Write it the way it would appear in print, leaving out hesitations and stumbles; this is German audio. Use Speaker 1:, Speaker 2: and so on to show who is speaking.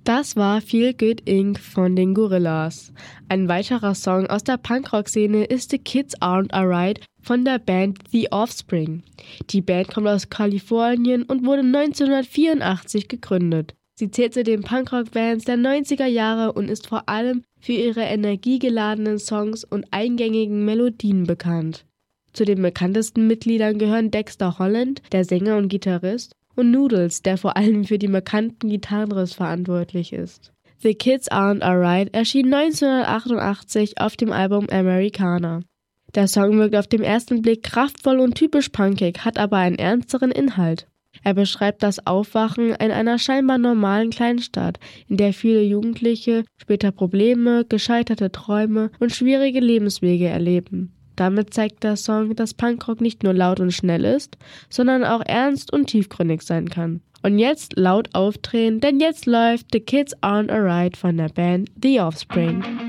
Speaker 1: Das war Feel Good Inc. von den Gorillaz. Ein weiterer Song aus der Punkrock-Szene ist The Kids Aren't Alright von der Band The Offspring. Die Band kommt aus Kalifornien und wurde 1984 gegründet. Sie zählt zu den Punkrock-Bands der 90er Jahre und ist vor allem für ihre energiegeladenen Songs und eingängigen Melodien bekannt. Zu den bekanntesten Mitgliedern gehören Dexter Holland, der Sänger und Gitarrist, und Noodles, der vor allem für die markanten Gitarrenriffs verantwortlich ist. The Kids Aren't Alright erschien 1988 auf dem Album Americana. Der Song wirkt auf den ersten Blick kraftvoll und typisch punkig, hat aber einen ernsteren Inhalt. Er beschreibt das Aufwachen in einer scheinbar normalen Kleinstadt, in der viele Jugendliche später Probleme, gescheiterte Träume und schwierige Lebenswege erleben. Damit zeigt der Song, dass Punkrock nicht nur laut und schnell ist, sondern auch ernst und tiefgründig sein kann. Und jetzt laut aufdrehen, denn jetzt läuft The Kids Aren't Alright von der Band The Offspring.